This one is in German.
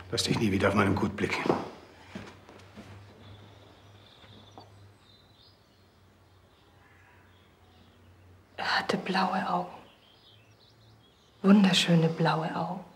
Lass dich nie wieder auf meinem Gut blicken. Er hatte blaue Augen. Wunderschöne blaue Augen.